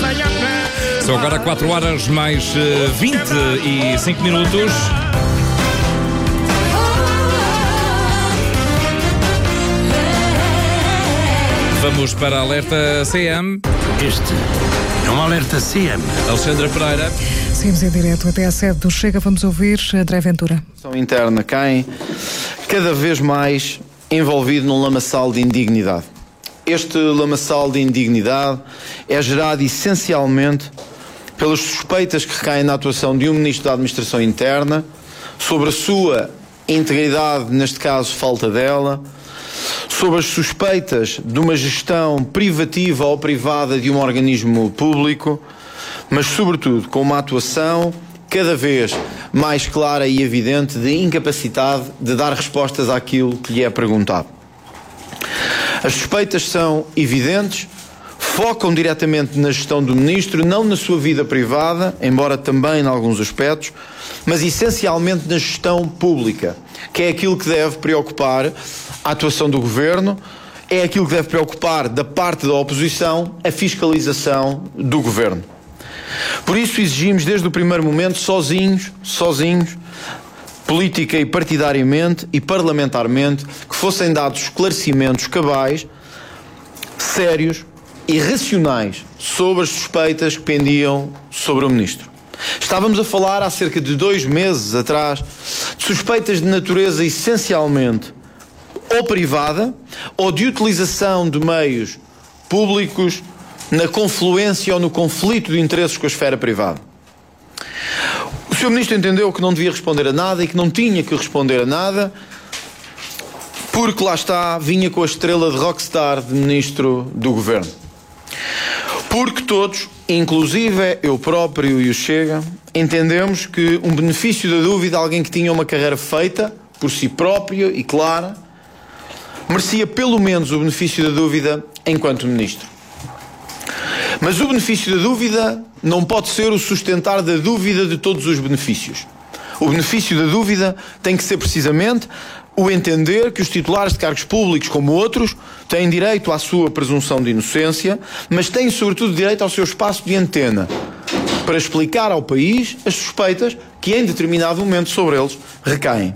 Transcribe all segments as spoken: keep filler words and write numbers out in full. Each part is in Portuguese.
São agora quatro horas mais uh, vinte e cinco minutos. Vamos para Alerta C M. Este é um Alerta C M. Alexandra Pereira. Seguimos em direto até à sede do Chega. Vamos ouvir André Ventura. A interna cai cada vez mais envolvido num lamaçal de indignidade. Este lamaçal de indignidade é gerado essencialmente pelas suspeitas que recaem na atuação de um Ministro da Administração Interna, sobre a sua integridade, neste caso falta dela, sobre as suspeitas de uma gestão privativa ou privada de um organismo público, mas sobretudo com uma atuação cada vez mais clara e evidente de incapacidade de dar respostas àquilo que lhe é perguntado. As suspeitas são evidentes, focam diretamente na gestão do Ministro, não na sua vida privada, embora também em alguns aspectos, mas essencialmente na gestão pública, que é aquilo que deve preocupar a atuação do Governo, é aquilo que deve preocupar da parte da oposição a fiscalização do Governo. Por isso exigimos desde o primeiro momento, sozinhos, sozinhos, política e partidariamente e parlamentarmente, que fossem dados esclarecimentos cabais, sérios e racionais sobre as suspeitas que pendiam sobre o Ministro. Estávamos a falar há cerca de dois meses atrás de suspeitas de natureza essencialmente ou privada ou de utilização de meios públicos na confluência ou no conflito de interesses com a esfera privada. O senhor Ministro entendeu que não devia responder a nada e que não tinha que responder a nada porque, lá está, vinha com a estrela de rockstar de Ministro do Governo. Porque todos, inclusive eu próprio e o Chega, entendemos que um benefício da dúvida, alguém que tinha uma carreira feita por si próprio e clara, merecia pelo menos o benefício da dúvida enquanto Ministro. Mas o benefício da dúvida não pode ser o sustentar da dúvida de todos os benefícios. O benefício da dúvida tem que ser precisamente o entender que os titulares de cargos públicos, como outros, têm direito à sua presunção de inocência, mas têm sobretudo direito ao seu espaço de antena para explicar ao país as suspeitas que em determinado momento sobre eles recaem.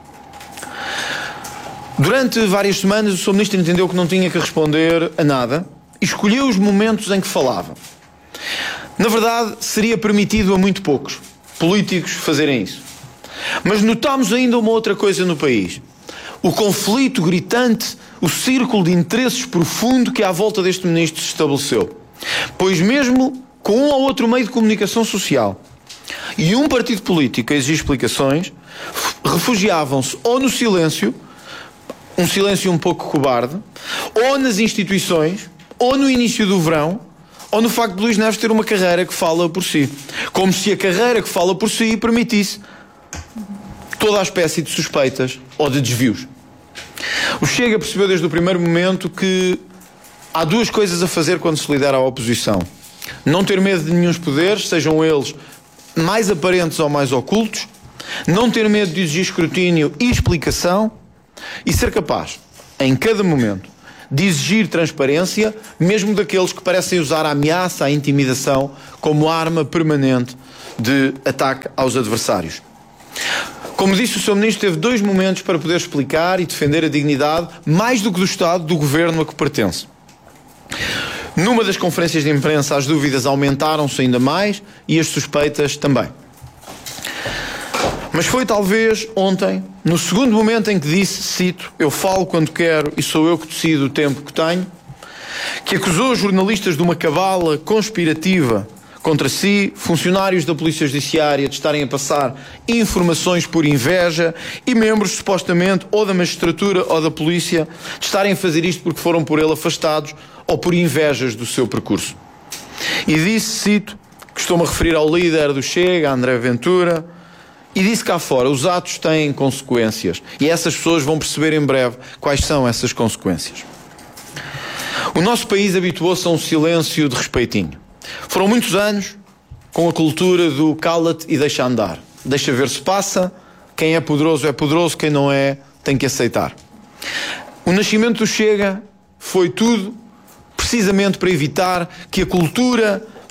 Durante várias semanas o senhor Ministro entendeu que não tinha que responder a nada e escolheu os momentos em que falava. Na verdade, seria permitido a muito poucos políticos fazerem isso. Mas notamos ainda uma outra coisa no país. O conflito gritante, o círculo de interesses profundo que à volta deste Ministro se estabeleceu. Pois mesmo com um ou outro meio de comunicação social e um partido político a exigir explicações, refugiavam-se ou no silêncio, um silêncio um pouco cobarde, ou nas instituições, ou no início do verão, ou no facto de Luís Neves ter uma carreira que fala por si. Como se a carreira que fala por si permitisse toda a espécie de suspeitas ou de desvios. O Chega percebeu desde o primeiro momento que há duas coisas a fazer quando se lidera a oposição. Não ter medo de nenhuns poderes, sejam eles mais aparentes ou mais ocultos, não ter medo de exigir escrutínio e explicação e ser capaz, em cada momento, de exigir transparência, mesmo daqueles que parecem usar a ameaça, a intimidação, como arma permanente de ataque aos adversários. Como disse, o senhor Ministro teve dois momentos para poder explicar e defender a dignidade, mais do que do Estado, do Governo a que pertence. Numa das conferências de imprensa, as dúvidas aumentaram-se ainda mais e as suspeitas também. Mas foi talvez ontem, no segundo momento em que disse, cito, eu falo quando quero e sou eu que decido o tempo que tenho, que acusou os jornalistas de uma cabala conspirativa contra si, funcionários da Polícia Judiciária de estarem a passar informações por inveja e membros, supostamente, ou da magistratura ou da polícia, de estarem a fazer isto porque foram por ele afastados ou por invejas do seu percurso. E disse, cito, que estou-me a referir ao líder do Chega, André Ventura, e disse cá fora, os atos têm consequências e essas pessoas vão perceber em breve quais são essas consequências. O nosso país habituou-se a um silêncio de respeitinho. Foram muitos anos com a cultura do cala-te e deixa andar. Deixa ver se passa, quem é poderoso é poderoso, quem não é tem que aceitar. O nascimento do Chega foi tudo precisamente para evitar que a cultura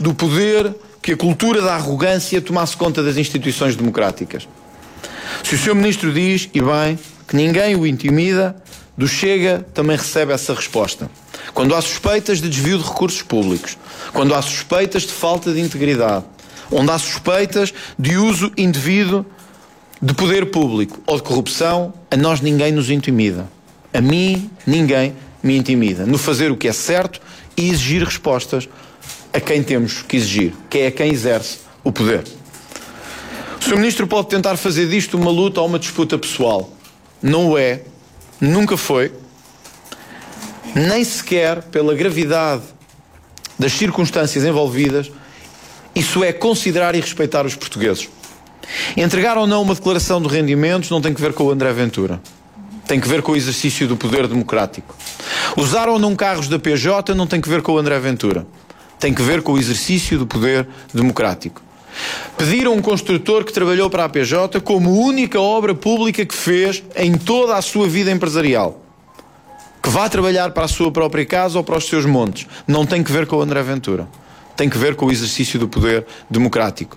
do poder, que a cultura da arrogância tomasse conta das instituições democráticas. Se o senhor Ministro diz, e bem, que ninguém o intimida, do Chega também recebe essa resposta. Quando há suspeitas de desvio de recursos públicos, quando há suspeitas de falta de integridade, onde há suspeitas de uso indevido de poder público ou de corrupção, a nós ninguém nos intimida. A mim, ninguém me intimida. No fazer o que é certo e exigir respostas a quem temos que exigir, que é quem exerce o poder. O senhor Ministro pode tentar fazer disto uma luta ou uma disputa pessoal. Não o é, nunca foi, nem sequer pela gravidade das circunstâncias envolvidas, isso é considerar e respeitar os portugueses. Entregar ou não uma declaração de rendimentos não tem que ver com o André Ventura. Tem que ver com o exercício do poder democrático. Usar ou não carros da P J não tem que ver com o André Ventura. Tem que ver com o exercício do poder democrático. Pedir a um construtor que trabalhou para a P J como única obra pública que fez em toda a sua vida empresarial, que vá trabalhar para a sua própria casa ou para os seus montes, não tem que ver com o André Ventura. Tem que ver com o exercício do poder democrático.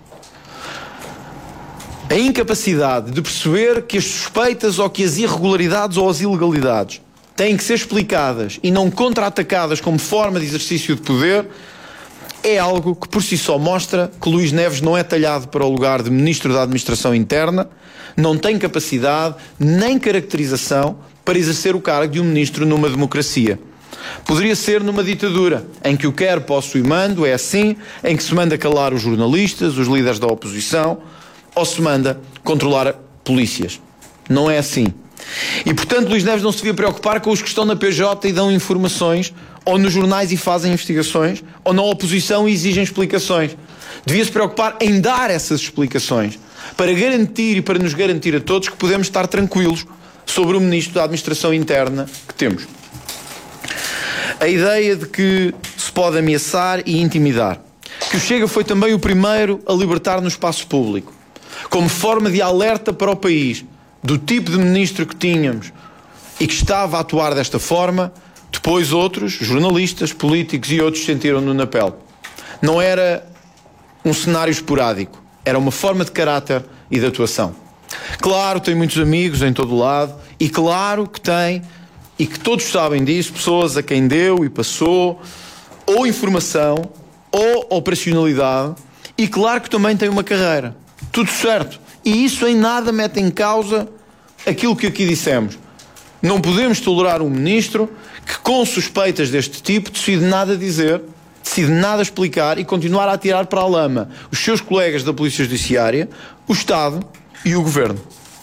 A incapacidade de perceber que as suspeitas ou que as irregularidades ou as ilegalidades têm que ser explicadas e não contra-atacadas como forma de exercício de poder é algo que por si só mostra que Luís Neves não é talhado para o lugar de Ministro da Administração Interna, não tem capacidade nem caracterização para exercer o cargo de um Ministro numa democracia. Poderia ser numa ditadura, em que o quero, posso e mando, é assim, em que se manda calar os jornalistas, os líderes da oposição, ou se manda controlar polícias. Não é assim. E, portanto, Luís Neves não se devia preocupar com os que estão na P J e dão informações, ou nos jornais e fazem investigações, ou na oposição e exigem explicações. Devia se preocupar em dar essas explicações, para garantir e para nos garantir a todos que podemos estar tranquilos sobre o Ministro da Administração Interna que temos. A ideia de que se pode ameaçar e intimidar, que o Chega foi também o primeiro a libertar no espaço público, como forma de alerta para o país, do tipo de ministro que tínhamos e que estava a atuar desta forma, depois outros, jornalistas, políticos e outros sentiram-no na pele. Não era um cenário esporádico, era uma forma de caráter e de atuação. Claro, tem muitos amigos em todo o lado, e claro que tem, e que todos sabem disso, pessoas a quem deu e passou, ou informação, ou operacionalidade, e claro que também tem uma carreira. Tudo certo. E isso em nada mete em causa aquilo que aqui dissemos. Não podemos tolerar um ministro que, com suspeitas deste tipo, decide nada dizer, decide nada explicar e continuar a atirar para a lama os seus colegas da Polícia Judiciária, o Estado e o Governo.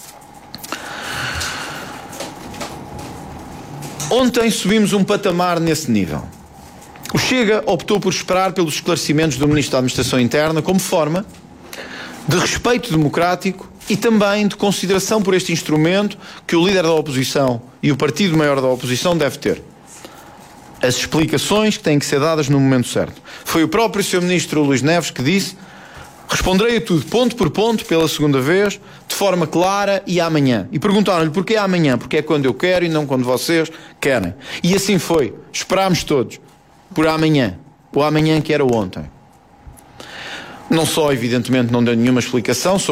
Ontem subimos um patamar nesse nível. O Chega optou por esperar pelos esclarecimentos do Ministro da Administração Interna como forma de respeito democrático e também de consideração por este instrumento que o líder da oposição e o partido maior da oposição deve ter. As explicações que têm que ser dadas no momento certo. Foi o próprio senhor Ministro Luís Neves que disse: responderei a tudo, ponto por ponto, pela segunda vez, de forma clara e amanhã. E perguntaram-lhe porquê amanhã? Porque é quando eu quero e não quando vocês querem. E assim foi. Esperámos todos por amanhã. O amanhã que era ontem. Não só, evidentemente, não deu nenhuma explicação sobre